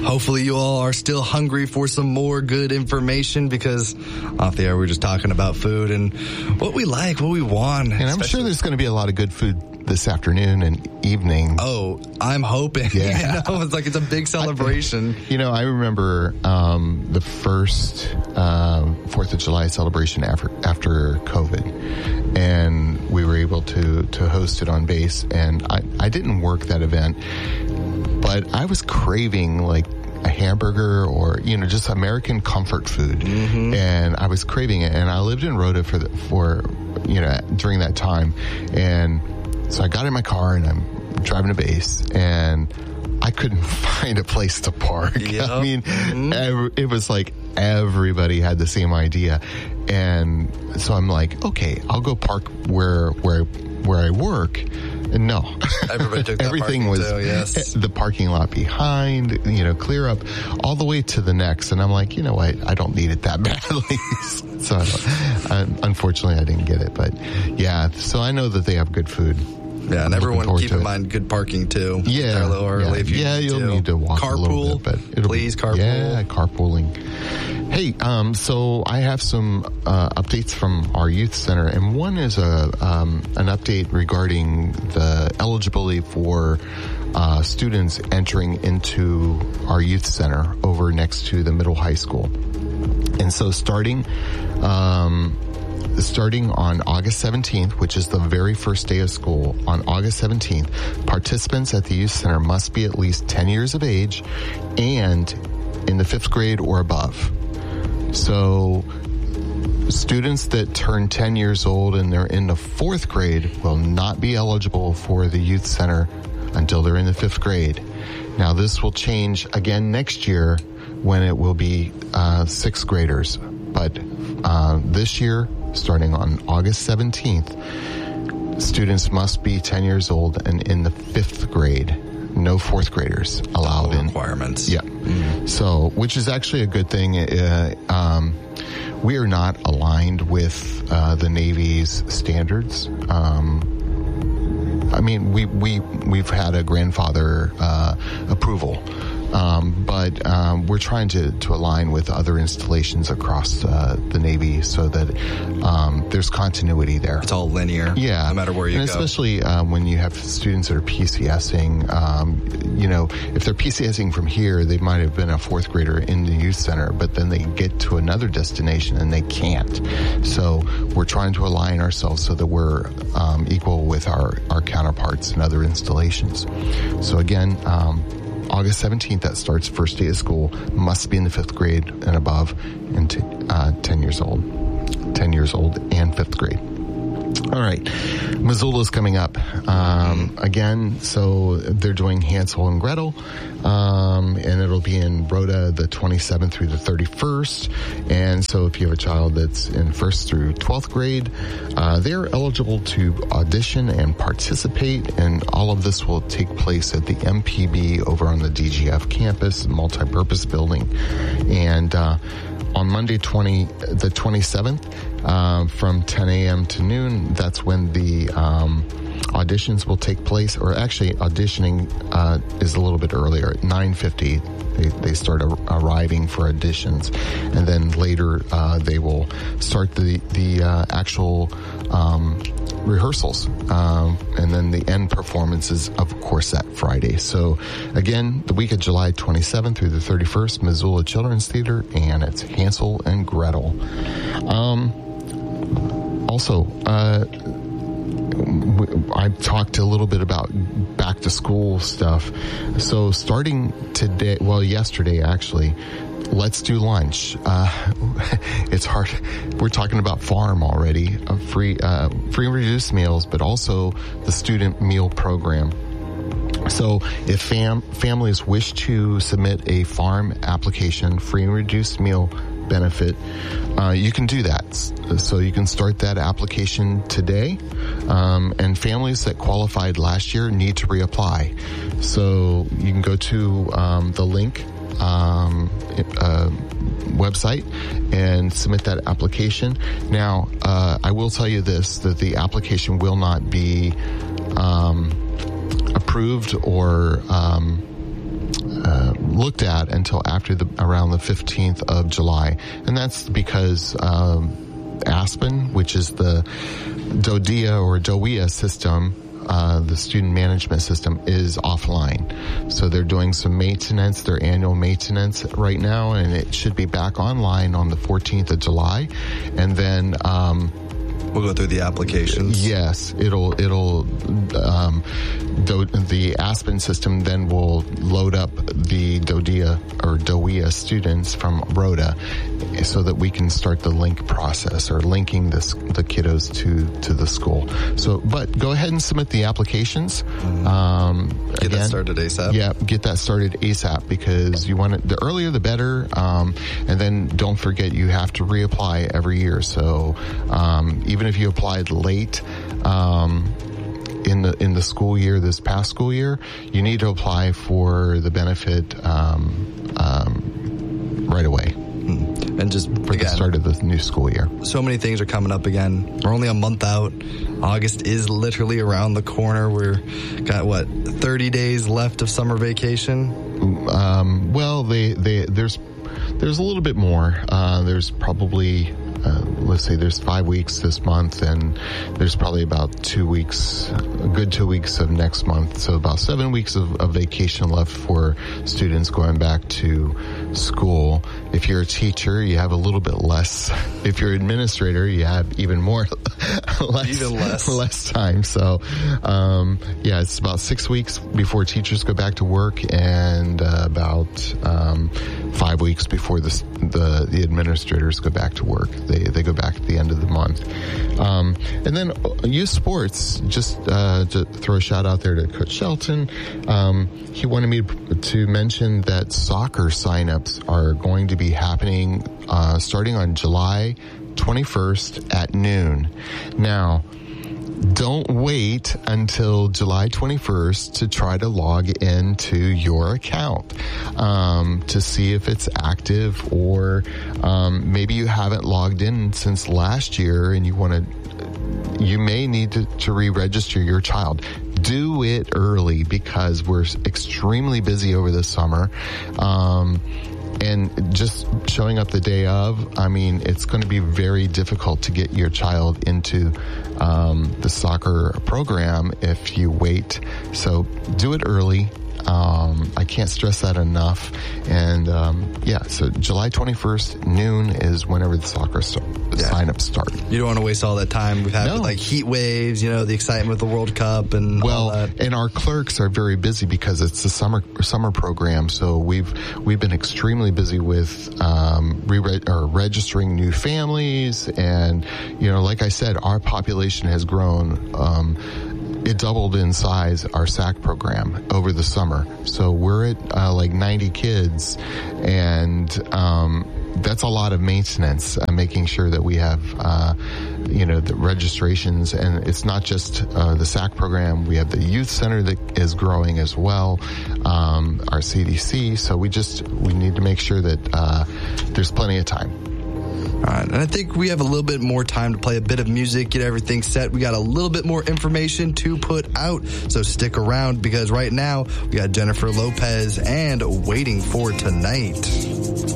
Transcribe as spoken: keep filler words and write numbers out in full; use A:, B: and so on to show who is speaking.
A: Hopefully you all are still hungry for some more good information, because off the air we were just talking about food and what we like, what we want.
B: And I'm sure there's going to be a lot of good food this afternoon and evening.
A: Oh, I'm hoping.
B: Yeah.
A: You know, it's like it's a big celebration.
B: I, you know, I remember um, the first um, Fourth of July celebration after after COVID, and we were able to to host it on base. And I I didn't work that event, but I was craving like a hamburger or, you know, just American comfort food. Mm-hmm. And I was craving it. And I lived in Rhoda for, the, for, you know, during that time. And so I got in my car and I'm driving to base, and I couldn't find a place to park. Yep. I mean, mm-hmm. every, it was like everybody had the same idea. And so I'm like, okay, I'll go park where, where, where I work. And no,
A: everybody took that
B: everything was
A: too, yes.
B: The parking lot behind, you know, clear up all the way to the next. And I'm like, you know what? I don't need it that badly. So uh, unfortunately I didn't get it, but yeah, so I know that they have good food.
A: Yeah, and everyone keep in mind good parking too.
B: Yeah,
A: a little early
B: yeah,
A: if you
B: yeah
A: need
B: you'll
A: to.
B: need to walk
A: carpool,
B: a little bit, but it'll
A: please
B: be,
A: carpool.
B: Yeah, carpooling. Hey, um, so I have some uh, updates from our youth center, and one is a um, an update regarding the eligibility for uh, students entering into our youth center over next to the middle high school. And so starting. Um, Starting on August seventeenth, which is the very first day of school, on August seventeenth, participants at the Youth Center must be at least ten years of age and in the fifth grade or above. So students that turn ten years old and they're in the fourth grade will not be eligible for the Youth Center until they're in the fifth grade. Now, this will change again next year when it will be uh, sixth graders. But uh, this year, starting on August seventeenth, students must be ten years old and in the fifth grade. No fourth graders allowed
A: no
B: in.
A: Requirements.
B: Yeah. Mm-hmm. So, which is actually a good thing. Uh, um, we are not aligned with uh, the Navy's standards. Um, I mean, we, we, we've had a grandfather uh, approval. Um, but um, we're trying to, to align with other installations across uh, the Navy so that um, there's continuity there.
A: It's all linear,
B: yeah,
A: no matter where you
B: and
A: go.
B: Especially um, when you have students that are PCSing, um, you know, if they're PCSing from here, they might have been a fourth grader in the youth center, but then they get to another destination and they can't. So we're trying to align ourselves so that we're um, equal with our, our counterparts in other installations. So again, um, August seventeenth, that starts first day of school, must be in the fifth grade and above, and t- uh, ten years old. ten years old and fifth grade. All right. Missoula's coming up. Um, again, so they're doing Hansel and Gretel, um, and it'll be in Rhoda the twenty-seventh through the thirty-first. And so if you have a child that's in first through twelfth grade, uh, they're eligible to audition and participate, and all of this will take place at the M P B over on the D G F campus, multi-purpose building. And, uh, on Monday, twenty the twenty-seventh, uh, from ten a.m. to noon, that's when the um, auditions will take place. Or actually, auditioning uh, is a little bit earlier. At nine fifty, they, they start ar- arriving for auditions. And then later, uh, they will start the, the uh, actual um, rehearsals. Um, and then the end performance is, of course, that Friday. So, again, the week of July twenty-seventh through the thirty-first, Missoula Children's Theater, and it's Hansel and Gretel. Um, also, uh, I talked a little bit about back to school stuff. So starting today, well, yesterday actually, let's do lunch. Uh, it's hard. We're talking about farm already, uh, free, uh, free and reduced meals, but also the student meal program. So if fam- families wish to submit a farm application, free and reduced meal benefit, uh, you can do that. So you can start that application today. Um, and families that qualified last year need to reapply. So you can go to um, the link um, uh, website and submit that application. Now, uh, I will tell you this, that the application will not be um, approved or um, uh, looked at until after the around the fifteenth of July, and that's because um, Aspen, which is the DoDEA or DOEA system, uh, the student management system, is offline. So they're doing some maintenance, their annual maintenance right now, and it should be back online on the fourteenth of July. And then um,
A: we'll go through the applications.
B: Yes, it'll it'll um, do, the Aspen system then will load up the DoDEA or DOEA students from Rhoda, so that we can start the link process or linking this the kiddos to to the school. So, but go ahead and submit the applications.
A: Mm.
B: Um,
A: get
B: again,
A: that started ASAP.
B: Yeah, get that started ASAP, because you want it, the earlier the better. Um, and then don't forget, you have to reapply every year. So um, even if you applied late um, in the in the school year, this past school year, you need to apply for the benefit um, um, right away.
A: And just
B: for
A: again,
B: the start of the new school year.
A: So many things are coming up again. We're only a month out. August is literally around the corner. We're got what thirty days left of summer vacation.
B: Um, well, they they there's there's a little bit more. Uh, there's probably. Uh, let's say there's five weeks this month, and there's probably about two weeks, a good two weeks of next month. So about seven weeks of, of vacation left for students going back to school. If you're a teacher, you have a little bit less. If you're an administrator, you have even more, less,
A: even less,
B: less time. So, um, yeah, it's about six weeks before teachers go back to work, and uh, about um, five weeks before the, the the administrators go back to work. They they go back at the end of the month. Um, and then youth sports, just uh, to throw a shout out there to Coach Shelton. Um, he wanted me to mention that soccer signups are going to be happening uh, starting on July twenty-first at noon. Now, don't wait until July twenty-first to try to log into your account um, to see if it's active, or um, maybe you haven't logged in since last year and you want to, you may need to, to re-register your child. Do it early, because we're extremely busy over the summer. Um, And just showing up the day of, I mean, it's going to be very difficult to get your child into um, the soccer program if you wait. So do it early. Um, I can't stress that enough. And um, yeah, so July twenty-first, noon is whenever the soccer st-
A: yeah.
B: sign-ups start.
A: You don't want to waste all that time we've had
B: no.
A: with like heat waves, you know, the excitement with the World Cup and
B: well,
A: all that.
B: And our clerks are very busy because it's the summer summer program. So we've we've been extremely busy with um, re- or registering new families, and you know, like I said, our population has grown. Um, It doubled in size, our S A C program, over the summer. So we're at uh, like ninety kids, and um, that's a lot of maintenance, uh, making sure that we have, uh, you know, the registrations. And it's not just uh, the S A C program. We have the youth center that is growing as well, um, our C D C. So we just, we need to make sure that uh, there's plenty of time.
A: All right, and I think we have a little bit more time to play a bit of music, get everything set. We got a little bit more information to put out, so stick around, because right now we got Jennifer Lopez and Waiting for Tonight.